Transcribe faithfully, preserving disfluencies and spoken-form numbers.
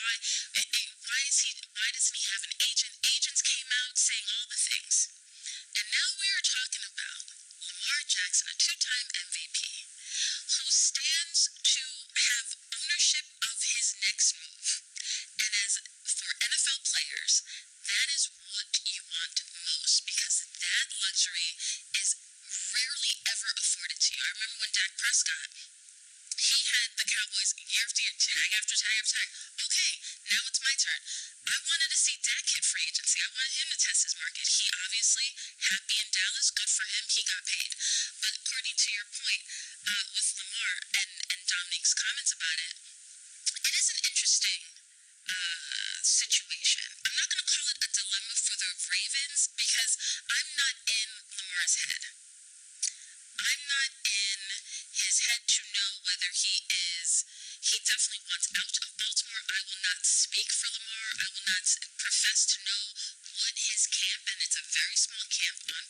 Why, eh, eh, why is he? Why doesn't he have an agent? Agents came out saying all the things, and now we are talking about Lamar Jackson, a two-time M V P, who stands to have ownership of his next move. And as for N F L players, that is what you want most because that luxury is rarely ever afforded to you. I remember when Dak Prescott, he had the Cowboys year after year, tag after tag after tag. Okay, now it's my turn. I wanted to see Dak hit free agency. I wanted him to test his market. He obviously happy in Dallas. Good for him. He got paid. But according to your point uh, with Lamar and and Dominique's comments about it, it is an interesting uh, situation. I'm not going to call it a dilemma for the Ravens because I'm not in Lamar's head. I'm not in his head to know whether he is. He definitely wants out of Baltimore. I will not speak for Lamar. I will not profess to know what his camp, and it's a very small camp on